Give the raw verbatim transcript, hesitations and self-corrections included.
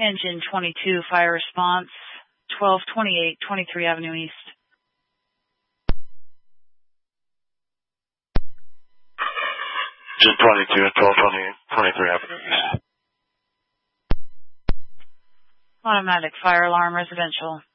Engine twenty-two, fire response, twelve twenty-eight, twenty-three Avenue East. Engine twenty-two, twelve twenty-eight, twenty-three Avenue East. Automatic fire alarm, residential.